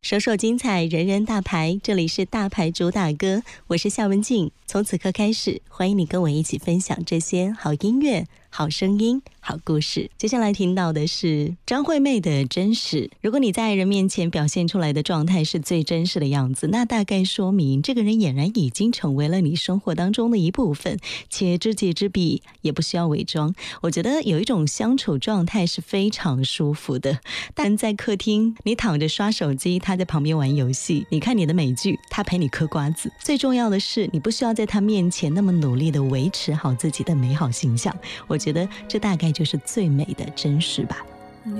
首首精彩，人人大牌，这里是大牌主打歌，我是夏文静。从此刻开始，欢迎你跟我一起分享这些好音乐、好声音、好故事。接下来听到的是张惠妹的真实。如果你在爱人面前表现出来的状态是最真实的样子，那大概说明这个人俨然已经成为了你生活当中的一部分，且知己知彼，也不需要伪装。我觉得有一种相处状态是非常舒服的。但在客厅，你躺着刷手机，他在旁边玩游戏，你看你的美剧，他陪你嗑瓜子。最重要的是，你不需要在他面前那么努力的维持好自己的美好形象。我觉得这大概就是最美的真实吧。